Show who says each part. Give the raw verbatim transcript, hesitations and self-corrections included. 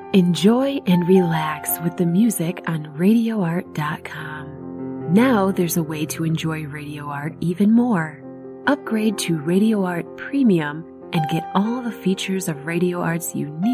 Speaker 1: Enjoy and relax with the music on radio art dot com. Now there's a way to enjoy Radio Art even more. Upgrade to Radio Art Premium and get all the features of Radio Art's unique